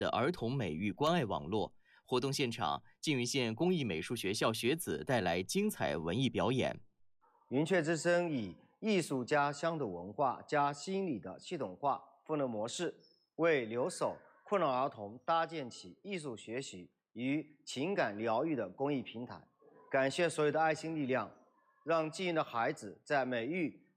的儿童美育关爱网络。活动现场，缙云县工艺美术学校学子带来精彩文艺表演。 云雀之声以艺术加乡土文化加心理的系统化赋能模式，为留守困难儿童搭建起艺术学习与情感疗愈的公益平台。感谢所有的爱心力量，让缙云的孩子在美育